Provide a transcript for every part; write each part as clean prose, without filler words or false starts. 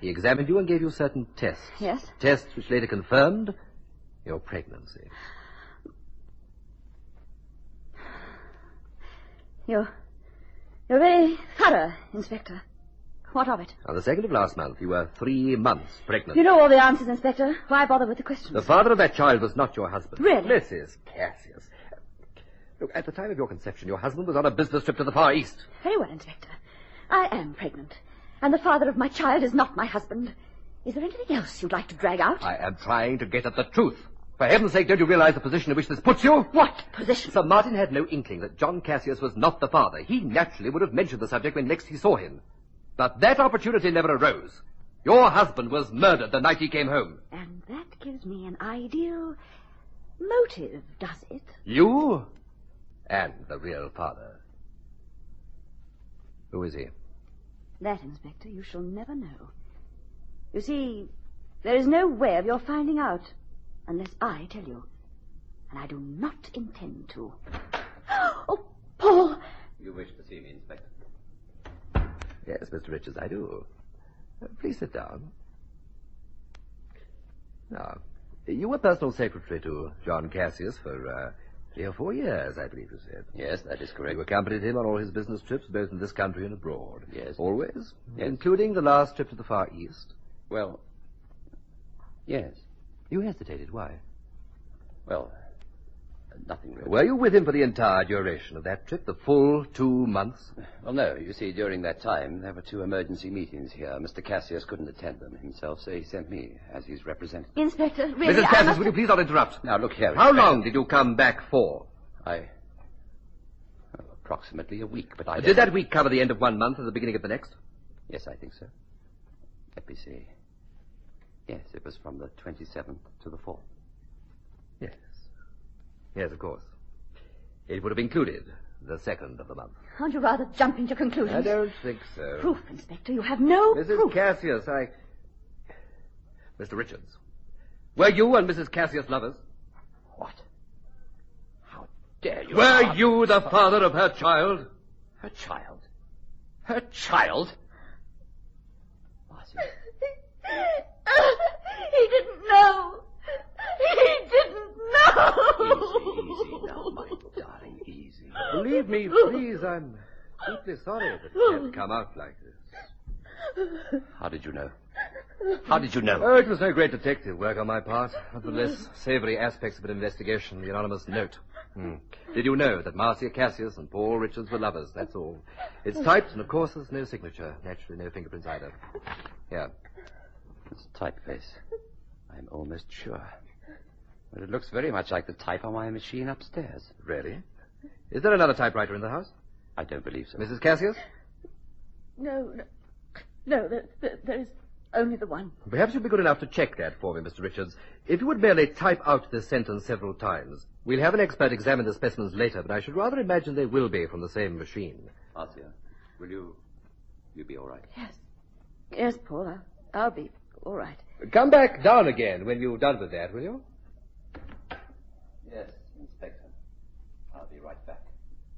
He examined you and gave you certain tests. Yes? Tests which later confirmed your pregnancy. You're very thorough, Inspector. What of it? On the 2nd of last month, you were 3 months pregnant. You know all the answers, Inspector. Why bother with the questions? The father of that child was not your husband. Really? Mrs. Cassius. Look, at the time of your conception, your husband was on a business trip to the Far East. Very well, Inspector. I am pregnant, and the father of my child is not my husband. Is there anything else you'd like to drag out? I am trying to get at the truth. For heaven's sake, don't you realize the position in which this puts you? What position? Sir Martin had no inkling that John Cassius was not the father. He naturally would have mentioned the subject when next he saw him. But that opportunity never arose. Your husband was murdered the night he came home. And that gives me an ideal motive, does it? You and the real father. Who is he? That, Inspector, you shall never know. You see, there is no way of your finding out unless I tell you. And I do not intend to. Oh, Paul! You wish to see me, Inspector? Yes, Mr. Richards, I do. Please sit down. Now, you were personal secretary to John Cassius for 3 or 4 years, I believe you said. Yes, that is correct. You accompanied him on all his business trips, both in this country and abroad. Yes. Always? Yes. Including the last trip to the Far East? Well, yes. You hesitated. Why? Well, nothing really. Were you with him for the entire duration of that trip, the full 2 months? Well, no. You see, during that time, there were 2 emergency meetings here. Mr. Cassius couldn't attend them himself, so he sent me as his representative. Inspector, really, Mrs. Cassius, will you please not interrupt? Now, look here. How long did you come back for? Approximately a week, but I Did that week cover the end of 1 month and the beginning of the next? Yes, I think so. Let me see. Yes, it was from the 27th to the 4th. Yes. Yes, of course. It would have included the 2nd of the month. Aren't you rather jumping to conclusions? I don't think so. Proof, Inspector. You have no Mrs. proof. Cassius, Mr. Richards, were you and Mrs. Cassius lovers? What? How dare you? Were you the father of her child? Her child? Her child? Marcia. He didn't know. He didn't know. Easy now, Michael, darling, easy. Believe me, please, I'm deeply sorry that it had come out like this. How did you know? How did you know? Oh, it was no great detective work on my part. Nonetheless, savory aspects of an investigation, the anonymous note. Did you know that Marcia Cassius and Paul Richards were lovers? That's all. It's typed, and of course there's no signature. Naturally, no fingerprints either. Here. It's typeface. I'm almost sure. But it looks very much like the type on my machine upstairs. Really? Is there another typewriter in the house? I don't believe so. Mrs. Cassius? No, there is only the one. Perhaps you'd be good enough to check that for me, Mr. Richards. If you would merely type out this sentence several times. We'll have an expert examine the specimens later, but I should rather imagine they will be from the same machine. Marcia, will you be all right? Yes, Paul, I'll be all right. Come back down again when you've done with that, will you? Yes, Inspector. I'll be right back.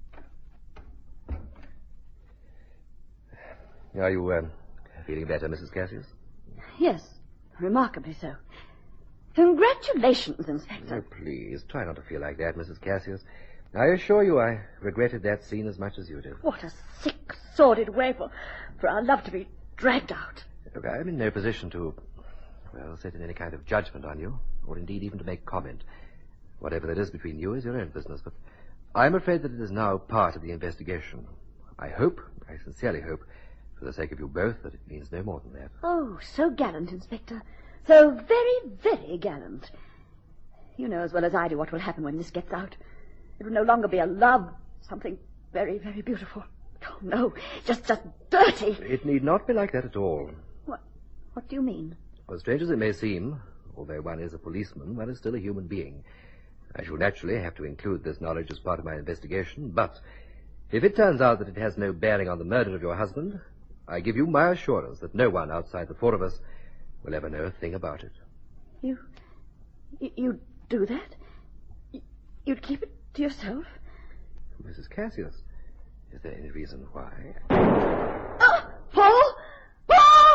Are you, feeling better, Mrs. Cassius? Yes, remarkably so. Congratulations, Inspector. Oh, please, try not to feel like that, Mrs. Cassius. I assure you I regretted that scene as much as you did. What a sick, sordid way for our love to be dragged out. Look, I'm in no position to, sit in any kind of judgment on you, or indeed even to make comment. Whatever that is between you is your own business, but I'm afraid that it is now part of the investigation. I sincerely hope, for the sake of you both, that it means no more than that. Oh, so gallant, Inspector. So very, very gallant. You know as well as I do what will happen when this gets out. It will no longer be a love, something very, very beautiful. Oh, no, just dirty. It need not be like that at all. What do you mean? Well, strange as it may seem, although one is a policeman, one is still a human being. I shall naturally have to include this knowledge as part of my investigation, but if it turns out that it has no bearing on the murder of your husband, I give you my assurance that no one outside the 4 of us will ever know a thing about it. You'd do that? You'd keep it to yourself? Mrs. Cassius, is there any reason why?